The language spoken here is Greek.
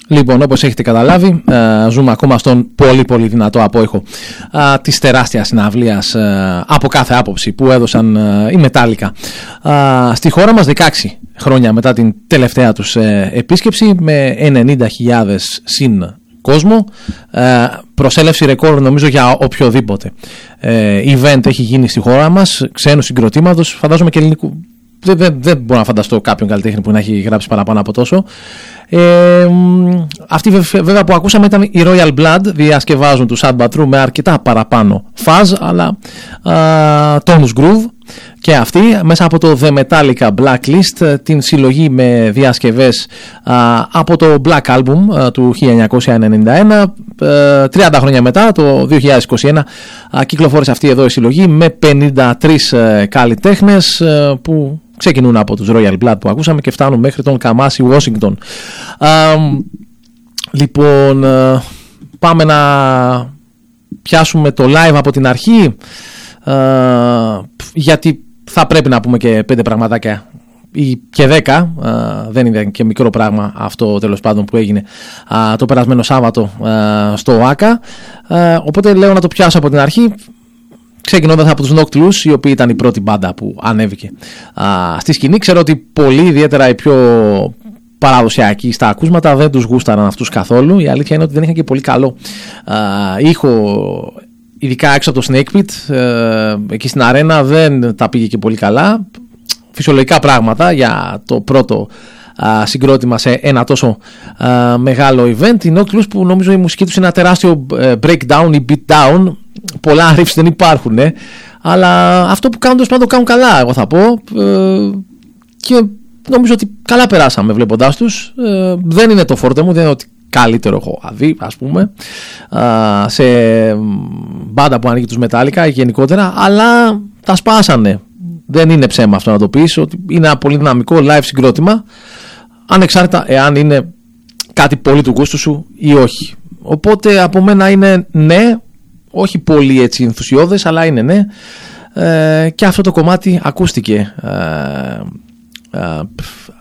Λοιπόν, όπως έχετε καταλάβει, ζούμε ακόμα στον πολύ πολύ δυνατό απόϊχο της τεράστιας συναυλίας από κάθε άποψη που έδωσαν οι Metallica στη χώρα μας 16 χρόνια μετά την τελευταία τους επίσκεψη, με 90.000 συν κόσμο, προσέλευση ρεκόρ νομίζω για οποιοδήποτε event έχει γίνει στη χώρα μας, ξένου συγκροτήματος, φαντάζομαι και ελληνικού. Δεν μπορώ να φανταστώ κάποιον καλλιτέχνη που να έχει γράψει παραπάνω από τόσο. Αυτή βέβαια που ακούσαμε ήταν η Royal Blood, διασκευάζουν του Sad But True με αρκετά παραπάνω fuzz, αλλά τόνους groove. Και αυτή μέσα από το The Metallica Blacklist, την συλλογή με διασκευές από το Black Album του 1991, 30 χρόνια μετά, το 2021, κυκλοφόρησε αυτή εδώ η συλλογή με 53 καλλιτέχνες που ξεκινούν από τους Royal Blood που ακούσαμε και φτάνουν μέχρι τον Καμάσι Washington. Λοιπόν, πάμε να πιάσουμε το live από την αρχή, γιατί θα πρέπει να πούμε και 5 πραγματάκια ή και 10, δεν είναι και μικρό πράγμα αυτό τέλος πάντων που έγινε το περασμένο Σάββατο στο ΆΚΑ, οπότε λέω να το πιάσω από την αρχή, ξεκινώντας από τους Knocked Loose, οι οποίοι ήταν η πρώτη μπάντα που ανέβηκε στη σκηνή. Ξέρω ότι πολλοί, ιδιαίτερα οι πιο παραδοσιακοί στα ακούσματα, δεν τους γούσταραν αυτούς καθόλου. Η αλήθεια είναι ότι δεν είχαν και πολύ καλό ήχο, ειδικά έξω από το Snake Pit. Εκεί στην αρένα δεν τα πήγε και πολύ καλά. Φυσιολογικά πράγματα για το πρώτο συγκρότημα σε ένα τόσο μεγάλο event. Οι Knocked Loose, που νομίζω η μουσική τους είναι ένα τεράστιο breakdown ή beatdown. Πολλά riffs δεν υπάρχουν, αλλά αυτό που κάνουν το κάνουν καλά, εγώ θα πω, και νομίζω ότι καλά περάσαμε βλέποντάς τους. Δεν είναι το φόρτε μου, δεν είναι ότι καλύτερο έχω δει, ας πούμε, σε μπάντα που ανοίγει τους Metallica γενικότερα, αλλά τα σπάσανε. Δεν είναι ψέμα αυτό να το πεις, ότι είναι ένα πολύ δυναμικό live συγκρότημα, ανεξάρτητα εάν είναι κάτι πολύ του γούστου σου ή όχι. Οπότε από μένα είναι ναι, όχι πολύ έτσι ενθουσιώδες, αλλά είναι ναι. Και αυτό το κομμάτι ακούστηκε